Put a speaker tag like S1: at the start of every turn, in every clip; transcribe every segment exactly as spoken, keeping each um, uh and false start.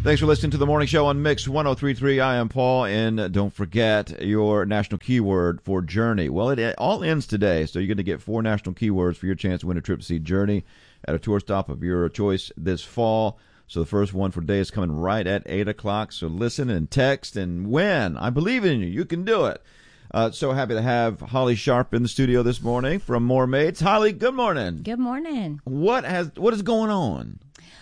S1: Thanks for listening to the morning show on Mix ten thirty-three. I am Paul, and don't forget your national keyword for Journey. Well, it all ends today, so you're going to get four national keywords for your chance to win a trip to see Journey at a tour stop of your choice this fall. So the first one for today is coming right at eight o'clock. So listen and text and win. I believe in you. You can do it. Uh, so happy to have Holly Sharp in the studio this morning from More Maids. Holly, good morning.
S2: Good morning.
S1: What has what is going on?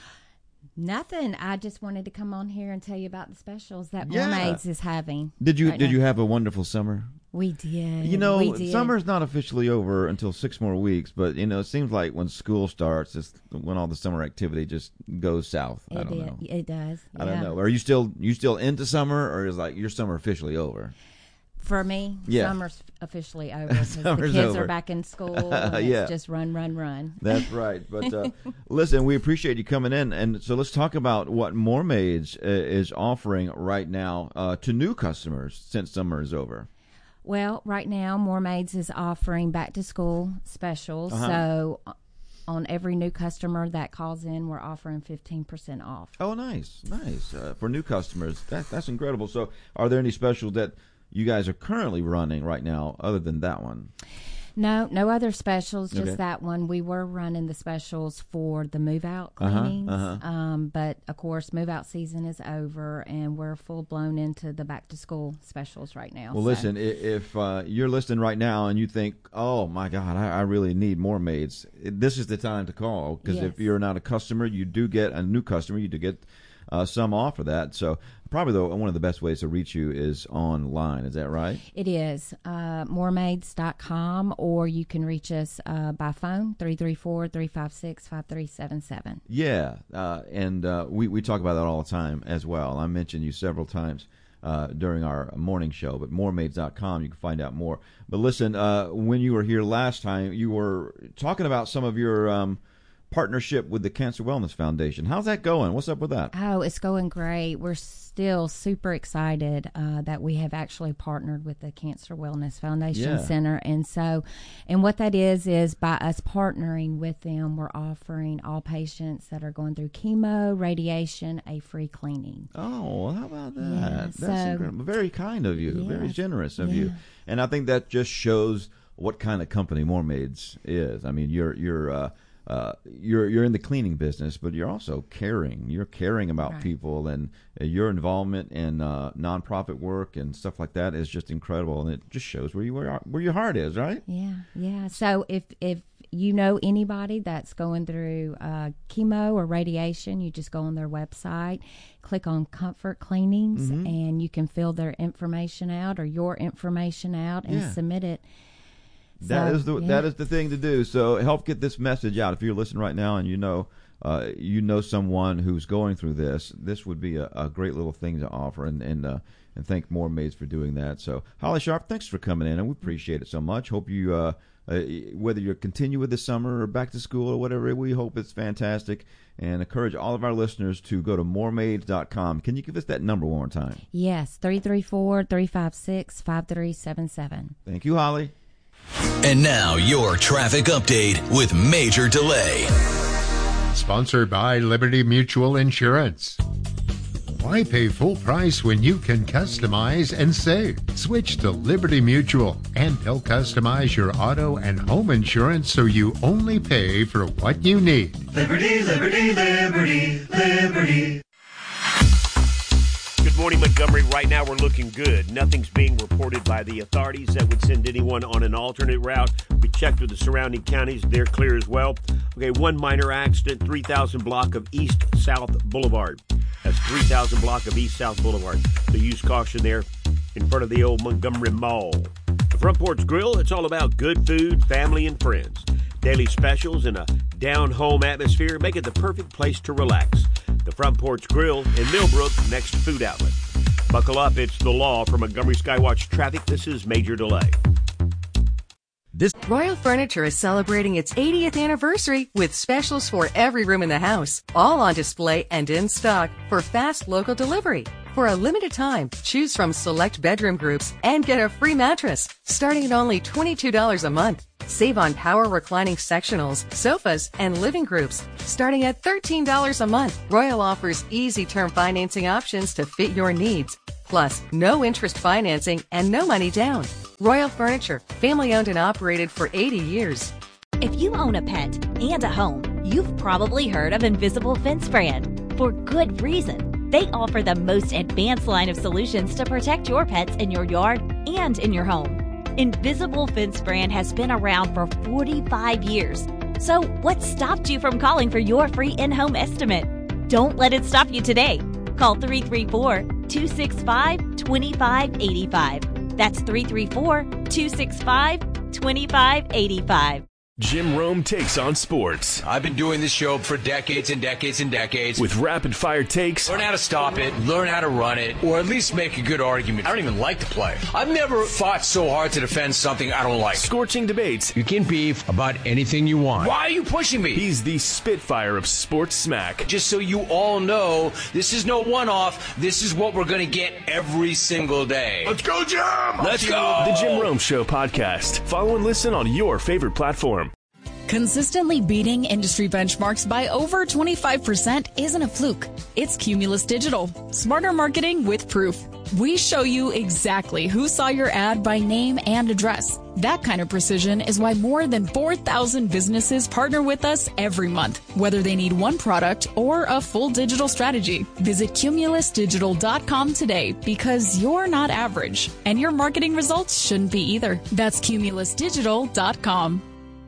S2: Nothing. I just wanted to come on here and tell you about the specials that
S1: Yeah.
S2: More Maids is having.
S1: Did you
S2: right
S1: did
S2: now.
S1: you have a wonderful summer?
S2: We did.
S1: You know,
S2: we did.
S1: summer's not officially over until six more weeks, but, you know, it seems like when school starts, it's when all the summer activity just goes south.
S2: It
S1: I don't
S2: did.
S1: know.
S2: It does.
S1: I don't
S2: yeah.
S1: know. Are you still you still into summer, or is like your summer officially over?
S2: For me,
S1: Yeah.
S2: summer's officially over because the
S1: Summer's
S2: kids
S1: over.
S2: are back in school. And
S1: Yeah.
S2: It's just run, run, run.
S1: That's right. But uh, listen, we appreciate you coming in, and so let's talk about what More Maids uh, is offering right now uh, to new customers since summer is over.
S2: Well, right now, More Maids is offering back-to-school specials.
S1: Uh-huh.
S2: So uh, on every new customer that calls in, we're offering fifteen percent off.
S1: Oh, nice, nice uh, for new customers. That that's incredible. So, are there any specials that you guys are currently running right now, other than that one?
S2: No, no other specials, just
S1: Okay.
S2: that one. We were running the specials for the move-out
S1: Uh-huh,
S2: cleanings,
S1: uh-huh.
S2: Um, but, of course, move-out season is over, and we're full-blown into the back-to-school specials right now.
S1: Well,
S2: so.
S1: listen, i- if uh, you're listening right now and you think, oh, my God, I, I really need More Maids, this is the time to call, because
S2: Yes.
S1: if you're not a customer, you do get a new customer, you do get uh, some off of that. So probably the, one of the best ways to reach you is online. Is that right?
S2: It is uh, more maids dot com, or you can reach us uh, by phone, three three four, three five six, five three seven seven.
S1: Yeah, uh, and uh, we, we talk about that all the time as well. I mentioned you several times uh, during our morning show, but more maids dot com, you can find out more. But listen, uh, when you were here last time, you were talking about some of your um, partnership with the Cancer Wellness Foundation. How's that going? What's up with that?
S2: Oh, it's going great. We're still super excited uh, that we have actually partnered with the Cancer Wellness Foundation
S1: Yeah.
S2: Center. And so, and what that is, is by us partnering with them, we're offering all patients that are going through chemo, radiation, a free cleaning.
S1: Oh, well, how about that?
S2: Yeah,
S1: That's
S2: so-
S1: incredible. Very kind of you. Very
S2: Yes,
S1: generous of
S2: yeah.
S1: you. And I think that just shows what kind of company More Maids is. I mean, you're you're uh, uh, you're you're in the cleaning business, but you're also caring. You're caring about
S2: Right.
S1: people, and uh, your involvement in uh, nonprofit work and stuff like that is just incredible. And it just shows where you where, where your heart is, right?
S2: Yeah, yeah. So if if you know anybody that's going through uh, chemo or radiation, you just go on their website, click on Comfort Cleanings,
S1: Mhm.
S2: and you can fill their information out or your information out and
S1: Yeah.
S2: submit it.
S1: That
S2: So,
S1: is the
S2: yeah.
S1: that is the thing to do. So help get this message out. If you're listening right now and you know uh, you know someone who's going through this, this would be a, a great little thing to offer. And and uh, and thank More Maids for doing that. So Holly Sharp, thanks for coming in, and we appreciate it so much. Hope you uh, uh, whether you continue with this summer or back to school or whatever, we hope it's fantastic. And encourage all of our listeners to go to more maids dot com. Can you give us that number one more time?
S2: Yes, three three four, three five six, five three seven seven.
S1: Thank you, Holly.
S3: And now your traffic update with Major Delay.
S4: Sponsored by Liberty Mutual Insurance. Why pay full price when you can customize and save? Switch to Liberty Mutual, and they'll customize your auto and home insurance so you only pay for what you need.
S5: Liberty, liberty, liberty, liberty.
S6: Good morning, Montgomery. Right now we're looking good. Nothing's being reported by the authorities that would send anyone on an alternate route. We checked with the surrounding counties. They're clear as well. Okay, one minor accident, three thousand block of East-South Boulevard. That's three thousand block of East-South Boulevard. So use caution there in front of the old Montgomery Mall. The Front Porch Grill, it's all about good food, family, and friends. Daily specials and a down-home atmosphere make it the perfect place to relax. The Front Porch Grill in Millbrook, next food outlet. Buckle up, it's the law. For Montgomery Skywatch Traffic, this is Major Delay.
S7: This Royal Furniture is celebrating its eightieth anniversary with specials for every room in the house, all on display and in stock for fast local delivery. For a limited time, choose from select bedroom groups and get a free mattress starting at only twenty-two dollars a month. Save on power reclining sectionals, sofas, and living groups starting at thirteen dollars a month. Royal offers easy term financing options to fit your needs. Plus, no interest financing and no money down. Royal Furniture, family owned and operated for eighty years.
S8: If you own a pet and a home, you've probably heard of Invisible Fence Brand. For good reason. They offer the most advanced line of solutions to protect your pets in your yard and in your home. Invisible Fence Brand has been around for forty-five years. So what stopped you from calling for your free in-home estimate? Don't let it stop you today. Call three three four, two six five, two five eight five. That's three three four, two six five, two five eight five.
S9: Jim Rome takes on sports.
S10: I've been doing this show for decades and decades and decades.
S9: With rapid-fire takes.
S10: Learn how to stop it, learn how to run it, or at least make a good argument. I don't even like to play. I've never fought so hard to defend something I don't like.
S9: Scorching debates.
S10: You can beef about anything you want. Why are you pushing me?
S9: He's the Spitfire of sports smack.
S10: Just so you all know, this is no one-off. This is what we're going to get every single day.
S9: Let's go, Jim!
S10: Let's go!
S9: The Jim Rome Show podcast. Follow and listen on your favorite platform.
S11: Consistently beating industry benchmarks by over twenty-five percent isn't a fluke. It's Cumulus Digital. Smarter marketing with proof. We show you exactly who saw your ad by name and address. That kind of precision is why more than four thousand businesses partner with us every month, whether they need one product or a full digital strategy. Visit cumulus digital dot com today because you're not average, and your marketing results shouldn't be either. That's cumulus digital dot com.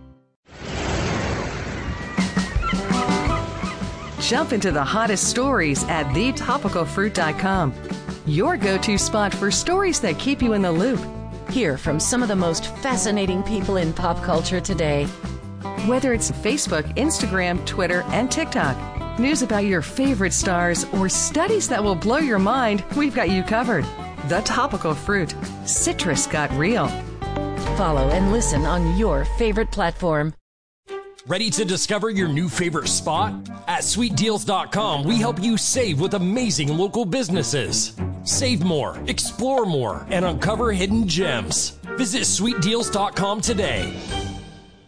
S7: Jump into the hottest stories at the topical fruit dot com. Your go-to spot for stories that keep you in the loop.
S12: Hear from some of the most fascinating people in pop culture today.
S7: Whether it's Facebook, Instagram, Twitter, and TikTok, news about your favorite stars, or studies that will blow your mind, we've got you covered. The Topical Fruit. Citrus got real.
S12: Follow and listen on your favorite platform.
S13: Ready to discover your new favorite spot? At sweet deals dot com, we help you save with amazing local businesses. Save more, explore more, and uncover hidden gems. Visit sweet deals dot com today.